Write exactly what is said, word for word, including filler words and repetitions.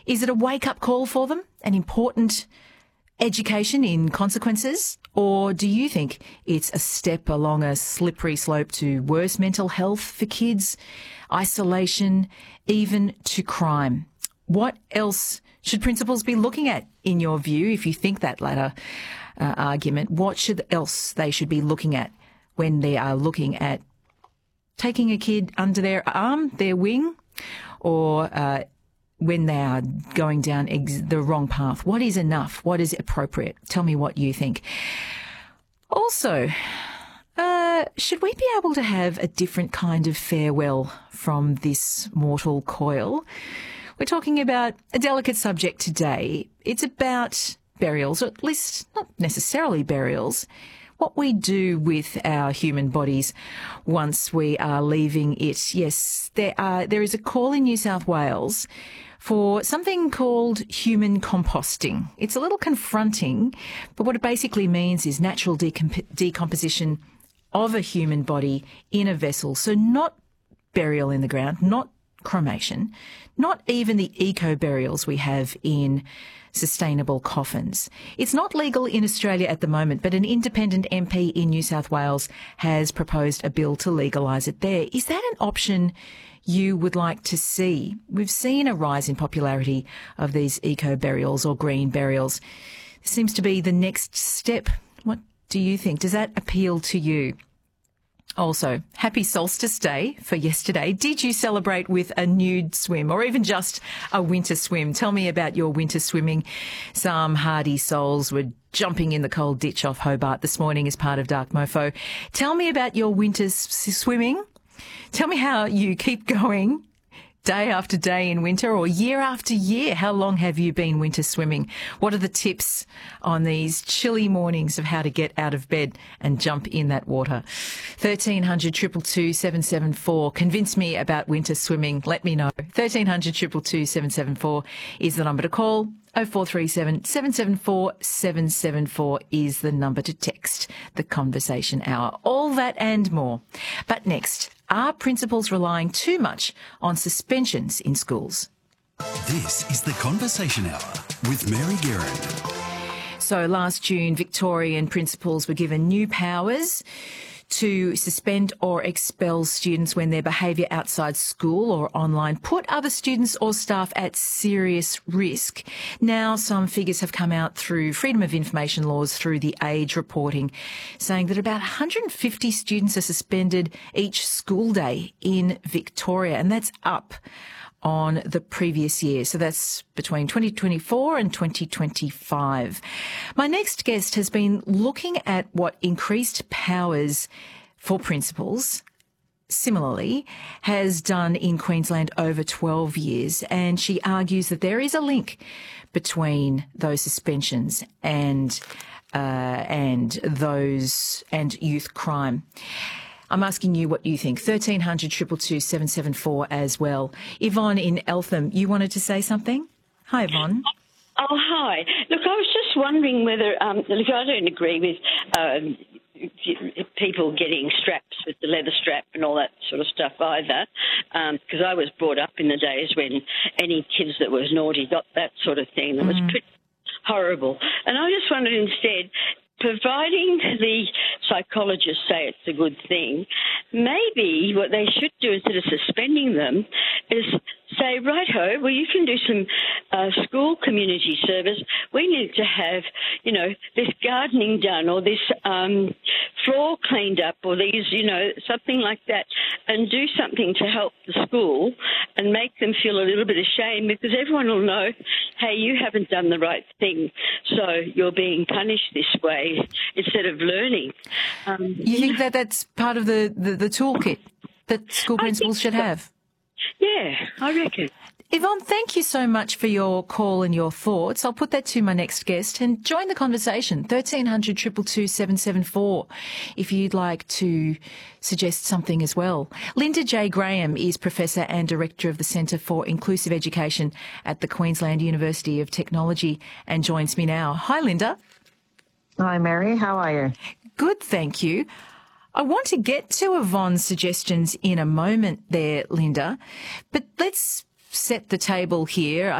Is it a wake-up call for them, an important education in consequences? Or do you think it's a step along a slippery slope to worse mental health for kids, isolation, even to crime? What else should principals be looking at, in your view, if you think that latter uh, argument? What should else they should be looking at when they are looking at taking a kid under their arm, their wing, or uh, when they are going down ex- the wrong path? What is enough? What is appropriate? Tell me what you think. Also, uh, should we be able to have a different kind of farewell from this mortal coil? We're talking about a delicate subject today. It's about burials, or at least not necessarily burials, what we do with our human bodies once we are leaving it. Yes, there are, there is a call in New South Wales for something called human composting. It's a little confronting, but what it basically means is natural decomp- decomposition of a human body in a vessel. So not burial in the ground, not cremation, not even the eco-burials we have in sustainable coffins. It's not legal in Australia at the moment, but an independent M P in New South Wales has proposed a bill to legalise it there. Is that an option you would like to see? We've seen a rise in popularity of these eco-burials or green burials. This seems to be the next step. What do you think? Does that appeal to you? Also, happy Solstice Day for yesterday. Did you celebrate with a nude swim or even just a winter swim? Tell me about your winter swimming. Some hardy souls were jumping in the cold ditch off Hobart this morning as part of Dark Mofo. Tell me about your winter s- swimming. Tell me how you keep going day after day in winter or year after year. How long have you been winter swimming? What are the tips on these chilly mornings of how to get out of bed and jump in that water? thirteen hundred, two two two, seven seven four. Convince me about winter swimming. Let me know. thirteen hundred, two two two, seven seven four is the number to call. oh four three seven, seven seven four, seven seven four is the number to text. The Conversation Hour. All that and more. But next, are principals relying too much on suspensions in schools? This is the Conversation Hour with Mary Guerin. So last June, Victorian principals were given new powers to suspend or expel students when their behaviour outside school or online put other students or staff at serious risk. Now some figures have come out through Freedom of Information laws, through the Age reporting, saying that about one hundred fifty students are suspended each school day in Victoria, and that's up on the previous year. So that's between twenty twenty-four and twenty twenty-five. My next guest has been looking at what increased powers for principals similarly has done in Queensland over twelve years, and she argues that there is a link between those suspensions and uh, and those and youth crime. I'm asking you what you think. thirteen hundred, two two two, seven seven four as well. Yvonne in Eltham, you wanted to say something? Hi, Yvonne. Oh, hi. Look, I was just wondering whether, um, look, I don't agree with um, people getting straps with the leather strap and all that sort of stuff either, because um, I was brought up in the days when any kids that was naughty got that sort of thing. It was Mm. pretty horrible. And I just wondered instead, providing the psychologists say it's a good thing, maybe what they should do instead of suspending them is say, righto, well, you can do some uh, school community service. We need to have, you know, this gardening done or this um, floor cleaned up or these, you know, something like that, and do something to help the school and make them feel a little bit ashamed, because everyone will know, hey, you haven't done the right thing, so you're being punished this way instead of learning. Um, You think that that's part of the, the, the toolkit that school principals should so. have? Yeah, I reckon. Yvonne, thank you so much for your call and your thoughts. I'll put that to my next guest and join the conversation. thirteen hundred, two two two, seven seven four if you'd like to suggest something as well. Linda J. Graham is Professor and Director of the Centre for Inclusive Education at the Queensland University of Technology and joins me now. Hi, Linda. Hi, Mary. How are you? Good, thank you. I want to get to Yvonne's suggestions in a moment there, Linda, but let's set the table here.